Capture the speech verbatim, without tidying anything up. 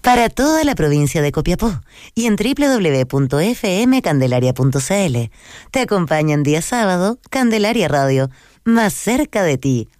para toda la provincia de Copiapó y en doble u doble u doble u punto f m candelaria punto c l. Te acompaña en día sábado Candelaria Radio, más cerca de ti.